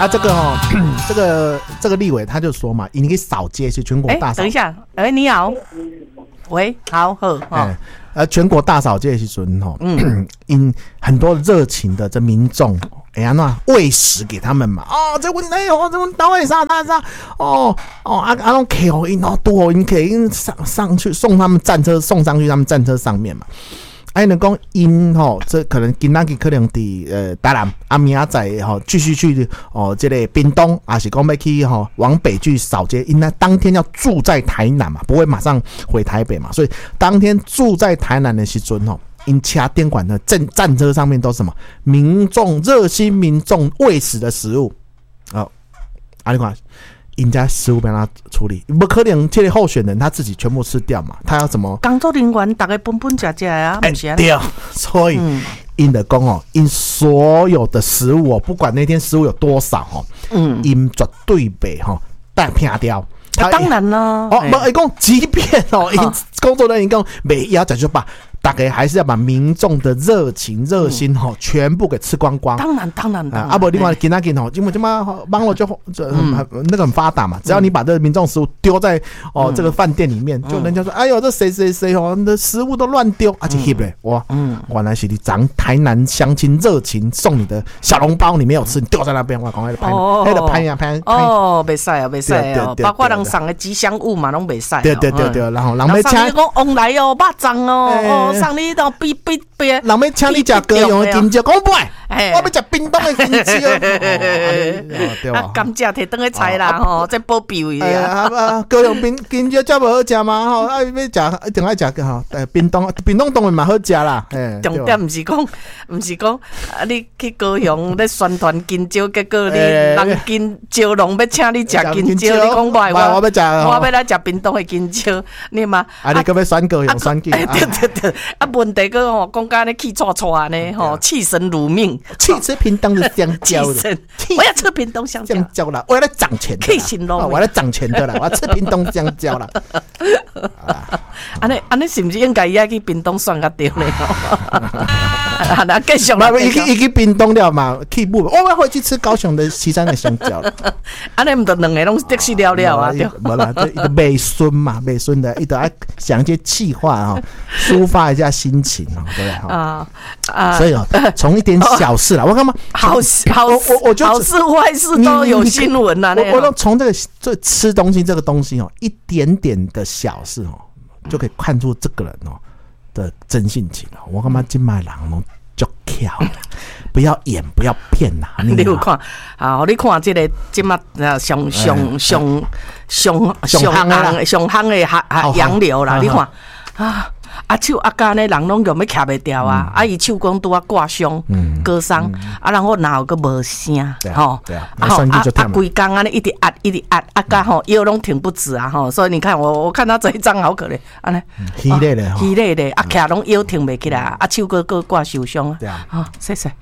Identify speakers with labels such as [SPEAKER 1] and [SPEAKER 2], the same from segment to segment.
[SPEAKER 1] 啊，这个这个立委他就说嘛，你可以扫街是全国大扫。
[SPEAKER 2] 等一下，你好，喂，好，
[SPEAKER 1] 全国大扫街的时阵吼，因很多热情的这民众，喂食给他们嘛，这问题哦，这问单位啥，拢给哦，因哦多，因给因上去送他们战车，送上去他们战车上面嘛。能讲因吼，这可能今仔日可能伫台南，明仔载吼继续去这个屏东，还是讲要去往北去扫街，因为当天要住在台南嘛，不会马上回台北嘛，所以当天住在台南的时阵吼，因车电管的战车上面都是什么热心民众喂食的食物，你看。人家食物被他处理，不可能这个候选人他自己全部吃掉嘛？他要怎么？
[SPEAKER 2] 工作人员大家分吃啊，不是啊？
[SPEAKER 1] 对，所以因的讲因所有的食物不管那天食物有多少因绝对被但拼掉。
[SPEAKER 2] 当然啦，
[SPEAKER 1] 不，一共即便因工作人员讲没要讲就把。大概还是要把民众的热情、热心全部给吃光光。
[SPEAKER 2] 当然。
[SPEAKER 1] 不，另外今天因为这么网络就那个很发达嘛，只要你把这个民众食物丢在这个饭店里面，就人家说，哎呦，这谁你的食物都乱丢，而且 hip 嘞，哇，原来是你长台南乡亲热情送你的小笼包，你没有吃，你丢在那边，我讲那个拍呀，
[SPEAKER 2] 没使啊，包括人送的吉祥物嘛，拢没使。
[SPEAKER 1] 对，然后人要请
[SPEAKER 2] 讲往来肉粽送你到必，
[SPEAKER 1] 人要请你吃高雄的金蕉，讲不爱，我要吃屏东的金蕉，对吧？
[SPEAKER 2] 甘蔗摕回去菜啦，这保庇位
[SPEAKER 1] 啊。高雄金蕉这么好吃嘛？要吃一定爱吃屏东当然嘛好吃啦。
[SPEAKER 2] 重点不是讲，你去高雄咧宣传金蕉，结果你人金蕉农要请你吃金蕉，你讲不爱我要来吃屏东的金蕉，你嘛？
[SPEAKER 1] 你搁要选高雄选去？
[SPEAKER 2] 对。问题个讲甲咧气喘喘呢，气神如命，
[SPEAKER 1] 去吃屏东的香蕉的，
[SPEAKER 2] 我要吃屏东香
[SPEAKER 1] 蕉啦，我要来涨钱的，
[SPEAKER 2] 气神咯，
[SPEAKER 1] 我要来涨钱的啦，我要吃屏东香蕉啦。
[SPEAKER 2] 安尼是不是应该也去屏东选较对呢？那继续啦，
[SPEAKER 1] 伊去屏东了嘛，去不？我要回去吃高雄的旗山的香蕉了。
[SPEAKER 2] 安尼唔得两个拢得死了啊？对，
[SPEAKER 1] 无啦，这一个美孙嘛，美孙的，伊都爱想一些气话抒发一下心情对不对？所以从一点小事啦，我干嘛
[SPEAKER 2] 好事坏事都有新闻啦。
[SPEAKER 1] 我从这吃东西这个东西一点点的小事就可以看出这个人的真性情了。我干嘛今麦人就巧了，不要演，不要骗啦。
[SPEAKER 2] 你有看你看这个今麦上夯的洋流啦，你看手干呢，人拢用要徛袂掉啊！伊手工拄挂伤、割伤然后哪有个无声规工安尼一直压甲腰拢挺不直所以你看我看他这一张好可怜安尼，
[SPEAKER 1] 虚累的，
[SPEAKER 2] 徛拢腰挺袂起来手个挂受伤谢谢，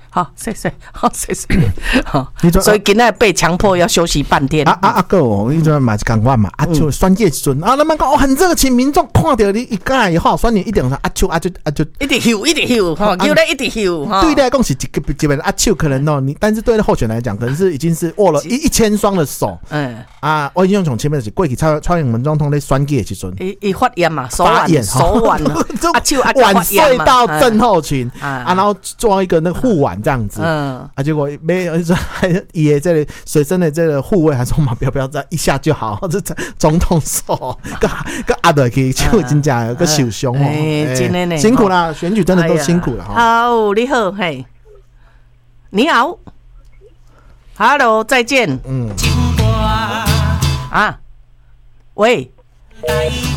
[SPEAKER 2] 所以今仔被强迫要休息半天
[SPEAKER 1] 个你这嘛是共我嘛就选举时阵咱们讲很热情，民众看到你一改以后选你一定说就
[SPEAKER 2] 一直休叫咧一直休
[SPEAKER 1] 对来讲是基本手可能你，但是对候选人来讲可能是已经是握了1000双的手我已经从前面是过去蔡英文总统在选举的时阵
[SPEAKER 2] 伊发炎嘛，手腕
[SPEAKER 1] 晚睡到症候群然后装一个那个护腕这样子结果没有也这里随身的这个护卫还说嘛，不要再一下就好，这总统手个压落去就真正个受伤
[SPEAKER 2] 真的呢，
[SPEAKER 1] 辛苦啦，选举真的都辛苦了
[SPEAKER 2] 好，你好，嘿，你好 ，Hello， 再见，喂。